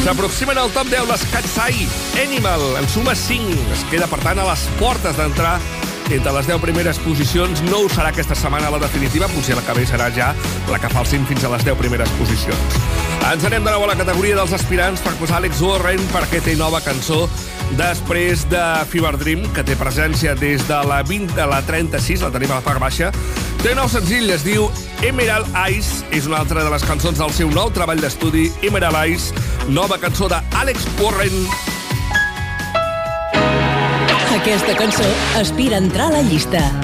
S'aproximen al top 10 les Katsai. Animal en suma 5. Es queda, per tant, a les portes d'entrar entre les 10 primeres posicions. No ho serà aquesta setmana la definitiva, potser la que ve serà ja la que fa el cim fins a les 10 primeres posicions. Ens anem de nou a la categoria dels aspirants per posar Alex Warren, perquè té nova cançó després de Fever Dream, que té presència des de la 20 a la 36, la tenim a la part baixa. Té nou senzill, es diu Emerald Eyes, és una altra de les cançons del seu nou treball d'estudi, Emerald Eyes, nova cançó d'Alex Warren. Aquesta cançó aspira a entrar a la llista.